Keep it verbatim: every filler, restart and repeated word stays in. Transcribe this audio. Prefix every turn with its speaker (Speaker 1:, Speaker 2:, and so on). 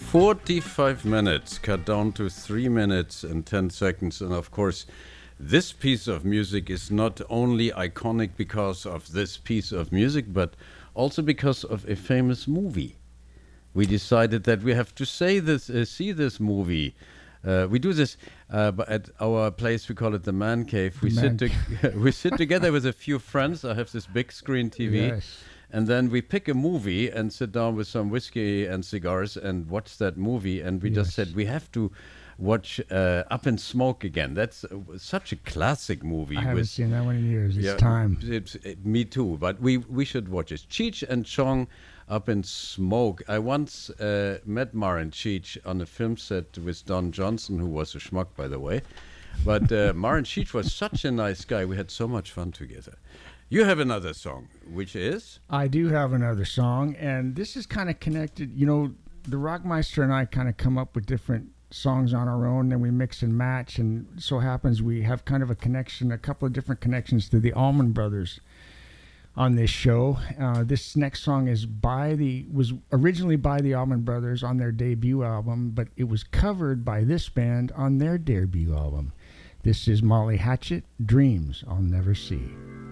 Speaker 1: forty-five minutes, cut down to three minutes and ten seconds. And of course, this piece of music is not only iconic because of this piece of music, but also because of a famous movie. We decided that we have to say this, uh, see this movie. Uh, we do this uh, but at our place. We call it the Man Cave. We
Speaker 2: Man
Speaker 1: sit to- we sit together with a few friends. I have this big screen T V.
Speaker 2: Yes.
Speaker 1: And then we pick a movie and sit down with some whiskey and cigars and watch that movie. And we just
Speaker 2: Yes.
Speaker 1: said, we have to watch uh, Up in Smoke again. That's uh, such a classic movie.
Speaker 2: I haven't
Speaker 1: with,
Speaker 2: seen that one in years. It's time.
Speaker 1: It's, it, me too, but we, we should watch it. Cheech and Chong, Up in Smoke. I once uh, met Maren Cheech on a film set with Don Johnson, who was a schmuck, by the way. But uh, Maren Cheech was such a nice guy. We had so much fun together. You have another song, which is?
Speaker 2: I do have another song, and this is kind of connected. You know, the Rockmeister and I kind of come up with different songs on our own, and we mix and match, and so happens we have kind of a connection, a couple of different connections to the Allman Brothers on this show. Uh, this next song is by the was originally by the Allman Brothers on their debut album, but it was covered by this band on their debut album. This is Molly Hatchet, Dreams I'll Never See.